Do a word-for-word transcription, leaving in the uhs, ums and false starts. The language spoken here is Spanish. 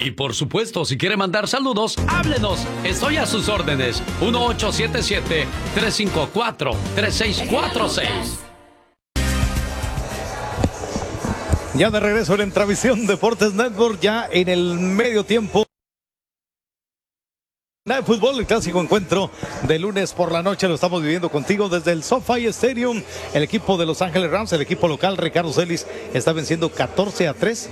Y por supuesto, si quiere mandar saludos, háblenos. Estoy a sus órdenes. uno ocho siete siete, tres cinco cuatro, tres seis cuatro seis. Ya de regreso en Entravisión Deportes Network, ya en el medio tiempo. De fútbol, el clásico encuentro de lunes por la noche lo estamos viviendo contigo desde el SoFi Stadium. El equipo de Los Ángeles Rams, el equipo local, Ricardo Celis, está venciendo catorce a tres